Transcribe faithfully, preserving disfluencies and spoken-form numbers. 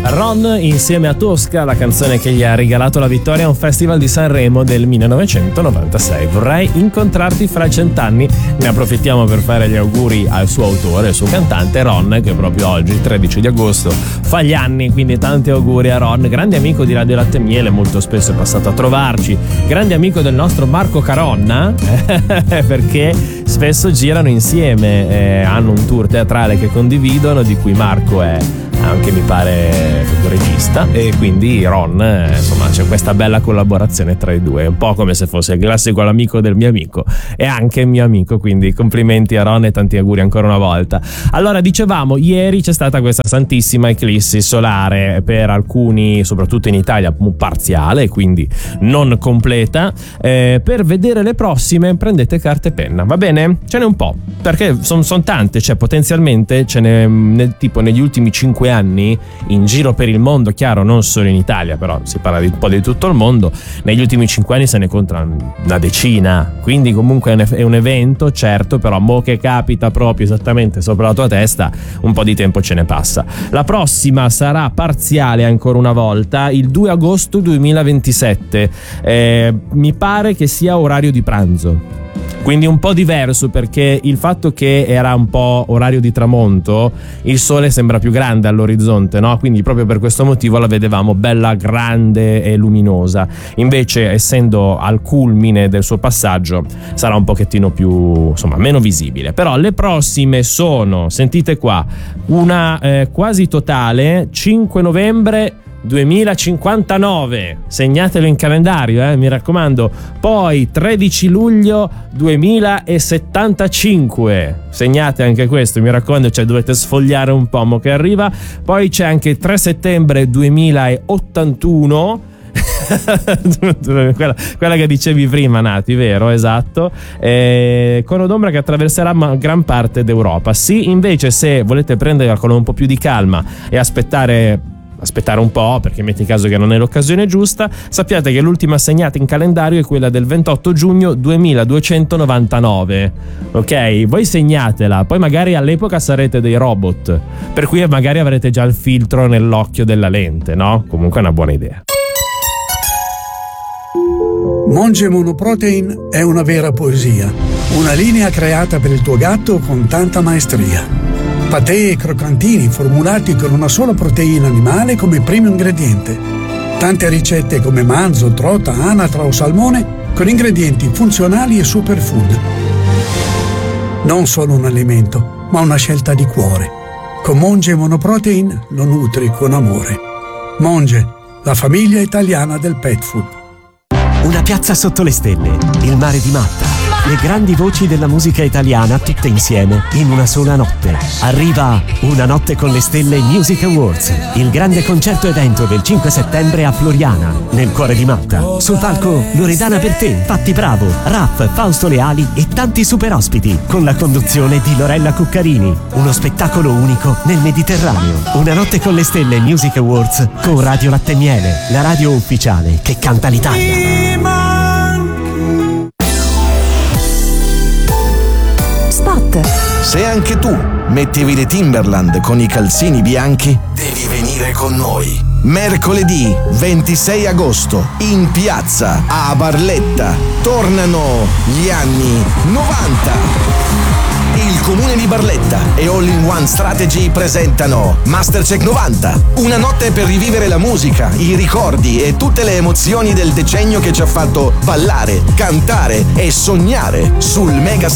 Ron insieme a Tosca, la canzone che gli ha regalato la vittoria a un festival di Sanremo del millenovecentonovantasei. Vorrei incontrarti fra cent'anni. Ne approfittiamo per fare gli auguri al suo autore, al suo cantante Ron, che proprio oggi, tredici di agosto, fa gli anni, quindi tanti auguri a Ron, grande amico di Radio Latte e Miele, molto spesso è passato a trovarci, grande amico del nostro Marco Caronna, perché spesso girano insieme, eh, hanno un tour teatrale che condividono, di cui Marco è anche, mi pare, regista, e quindi Ron, eh, insomma, c'è questa bella collaborazione tra i due, un po' come se fosse il classico l'amico del mio amico e anche mio amico, quindi complimenti a Ron e tanti auguri ancora una volta. Allora, dicevamo, ieri c'è stata questa santissima eclissi solare, per alcuni, soprattutto in Italia, parziale, quindi non completa. Eh, per vedere le prossime prendete carta e penna, va bene? Ce n'è un po', perché sono son tante, cioè potenzialmente ce n'è, nel, tipo negli ultimi cinque anni in giro per il mondo, chiaro, non solo in Italia, però si parla di un po' di tutto il mondo, negli ultimi cinque anni se ne contano una decina, quindi comunque è un, è un evento, certo, però mo che capita proprio esattamente sopra la tua testa, un po' di tempo ce ne passa. La prossima sarà parziale ancora una volta il due agosto duemilaventisette, eh, mi pare che sia orario di pranzo, quindi un po' diverso, perché il fatto che era un po' orario di tramonto, il sole sembra più grande all'orizzonte, no? Quindi proprio per questo motivo la vedevamo bella grande e luminosa. Invece, essendo al culmine del suo passaggio, sarà un pochettino più, insomma, meno visibile. Però le prossime sono, sentite qua, una eh, quasi totale, cinque novembre duemilacinquantanove, segnatelo in calendario, eh, mi raccomando. Poi tredici luglio duemilasettantacinque, segnate anche questo, mi raccomando, cioè dovete sfogliare un po' mo che arriva. Poi c'è anche tre settembre duemilaottantuno, quella, quella che dicevi prima, Nati, vero? Esatto. Eh, cono d'ombra che attraverserà gran parte d'Europa. Sì, invece, se volete prenderla con un po' più di calma e aspettare aspettare un po', perché metti caso che non è l'occasione giusta, sappiate che l'ultima segnata in calendario è quella del ventotto giugno duemiladuecentonovantanove. Ok, voi segnatela, poi magari all'epoca sarete dei robot, per cui magari avrete già il filtro nell'occhio della lente, no? Comunque è una buona idea. Monge Monoprotein è una vera poesia, una linea creata per il tuo gatto con tanta maestria. Patè e croccantini formulati con una sola proteina animale come primo ingrediente. Tante ricette come manzo, trota, anatra o salmone con ingredienti funzionali e superfood. Non solo un alimento, ma una scelta di cuore. Con Monge Monoprotein lo nutri con amore. Monge, la famiglia italiana del pet food. Una piazza sotto le stelle, il mare di Malta, le grandi voci della musica italiana tutte insieme in una sola notte. Arriva Una notte con le stelle Music Awards, il grande concerto evento del cinque settembre a Floriana, nel cuore di Malta. Sul palco Loredana Bertè, Patti Bravo, Raff, Fausto Leali e tanti super ospiti, con la conduzione di Lorella Cuccarini. Uno spettacolo unico nel Mediterraneo. Una notte con le stelle Music Awards con Radio Latte e Miele, la radio ufficiale che canta l'Italia. Se anche tu mettevi le Timberland con i calzini bianchi, devi venire con noi. Mercoledì ventisei agosto in piazza a Barletta tornano gli anni novanta. Il Comune di Barletta e All in One Strategy presentano Mastercheck novanta, una notte per rivivere la musica, i ricordi e tutte le emozioni del decennio che ci ha fatto ballare, cantare e sognare sul mega